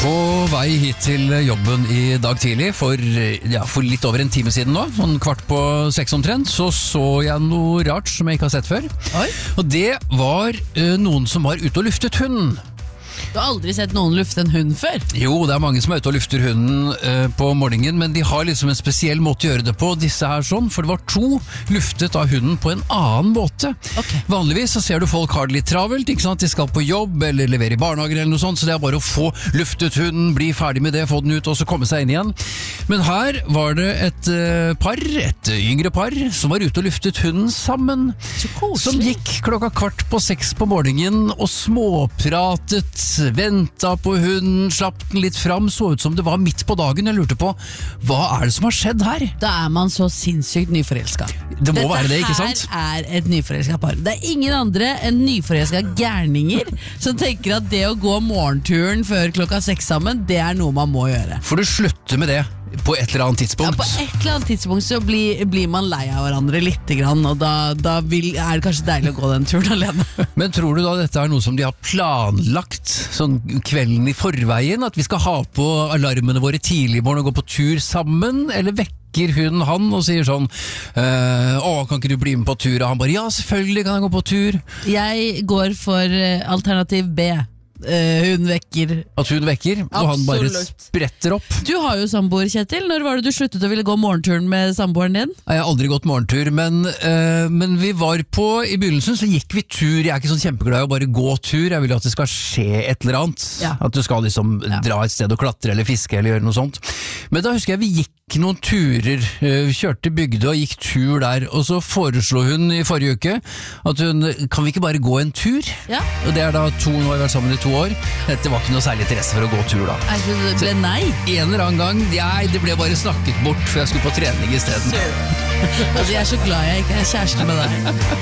På vei hit til jobben i dag tidlig, for litt over en time siden nå, sånn 5:15 omtrent, så jeg noe rart som jeg ikke har sett før. Oi. Og det var noen som var ute og luftet hunden. Du har aldri sett noen lufte en hund før? Jo, det er mange som er ute og lufter hunden på morgenen, men de har liksom en spesiell måte å gjøre det på, disse her sånn, for det var 2 luftet av hunden på en annen måte. Ok. Vanligvis så ser du folk har det litt travelt, ikke sant? De skal på jobb eller levere i barnehager eller noe sånt, så det er bare å få luftet hunden, bli ferdig med det, få den ut og så komme seg inn igjen. Men her var det et yngre par, som var ute og luftet hunden sammen. Så koselig. Som gikk 5:15 på morgenen og småpratet, ventet på hunden, slapp den litt fram, så ut som det var midt på dagen. Jeg lurte på, hva er det som har skjedd her? Da er man så sinnssykt nyforelsket. Det må være det, ikke sant? Dette her er et nyforelsket par. Det er ingen andre enn nyforelsket gærninger som tenker at det å gå morgenturen før 6 sammen, det er noe man må gjøre. For du slutter med det på et eller annet Ja, tidspunkt. på et eller annet tidspunkt så blir man lei av hverandre litt grann, og da er det kanskje deilig å gå den turen alene. Men tror du da dette er noe som de har planlagt sånn kvelden i forveien? At vi skal ha på alarmene våre tidlig i morgen og gå på tur sammen? Eller vekker hun han og sier sånn kan ikke du bli med på tur? Og han bare, ja selvfølgelig kan jeg gå på tur. Jeg går for alternativ B. Hun vekker. At hun vekker, og han bare Absolutt. spretter opp. Du har jo samboer, Kjetil. Når var det du sluttet å ville gå morgenturen med samboeren din? Jeg har aldri gått morgentur, men vi var på, i begynnelsen så gikk vi tur. Jeg er ikke sånn kjempeglad i å bare gå tur, jeg vil at det skal skje et eller annet. Ja. At du skal liksom dra et sted og klatre eller fiske eller gjøre noe sånt. Men da husker jeg vi gikk noen turer, vi kjørte til bygde og gikk tur der, og så foreslo hun i forrige uke at kan vi ikke bare gå en tur? Ja. Og det er da nå har vi vært sammen i 2 år. Dette var ikke noe særlig interesse for å gå tur da. Det ble nei. En eller annen gang, det ble bare snakket bort, for jeg skulle på trening i stedet. Altså, jeg er så glad jeg ikke er kjæreste med deg.